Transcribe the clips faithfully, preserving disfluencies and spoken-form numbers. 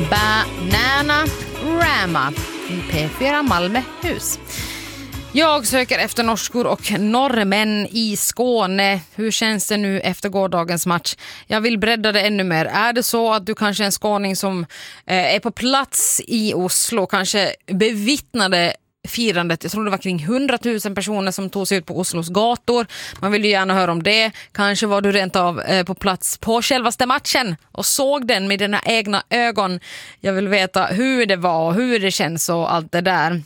Banana Rama i P fyra Malmöhus. Jag söker efter norskor och norrmän i Skåne. Hur känns det nu efter gårdagens match? Jag vill bredda det ännu mer. Är det så att du kanske är en skåning som eh, är på plats i Oslo, kanske bevittnade firandet? Jag tror det var kring hundratusen personer som tog sig ut på Oslos gator. Man vill ju gärna höra om det. Kanske var du rent av eh, på plats på självaste matchen och såg den med dina egna ögon. Jag vill veta hur det var, hur det känns och allt det där.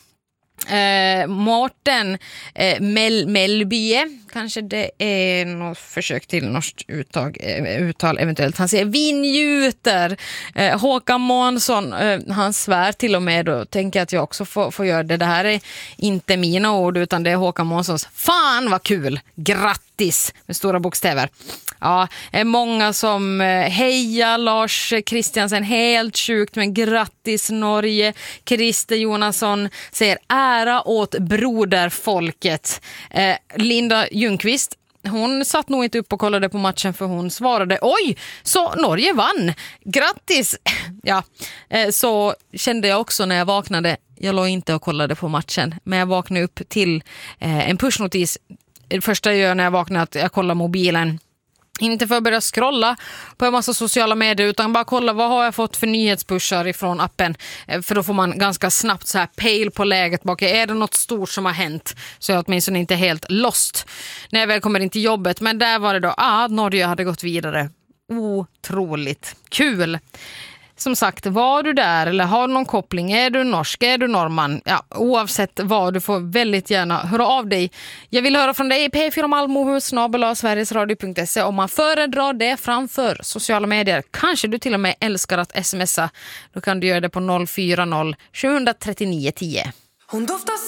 Eh, Mårten eh, Mel Melbye, kanske det är något försök till norskt uttag, eh, uttal eventuellt. Han säger vi njuter. eh, Håkan Månsson, eh, han svär till och med, då tänker jag att jag också får, får göra det. Det här är inte mina ord utan det är Håkan Månssons. Fan vad kul, grattis med stora bokstäver. Ja, är många som hejar Lars Kristiansen, helt sjukt, men grattis Norge. Christer Jonasson säger ära åt broderfolket. eh, Linda Ljungqvist, hon satt nog inte upp och kollade på matchen för hon svarade oj, så Norge vann, grattis. Ja, eh, så kände jag också när jag vaknade. Jag låg inte och kollade på matchen, men jag vaknade upp till eh, en pushnotis. Det första jag gör när jag vaknar att jag kollar mobilen. Inte för att börja scrolla på en massa sociala medier utan bara kolla vad har jag fått för nyhetspushar ifrån appen. För då får man ganska snabbt så här pejl på läget bak. Är det något stort som har hänt så jag åtminstone inte helt lost när jag väl kommer in till jobbet. Men där var det då, ah, Norge hade gått vidare. Otroligt kul. Som sagt, var du där eller har någon koppling? Är du norsk? Är du norrman? Ja, oavsett vad, du får väldigt gärna höra av dig. Jag vill höra från dig. P fyra Malmöhus snabel-a sverigesradio punkt se om man föredrar det framför sociala medier. Kanske du till och med älskar att smsa. Då kan du göra det på noll fyra noll sju tre nio tio. Hon doftar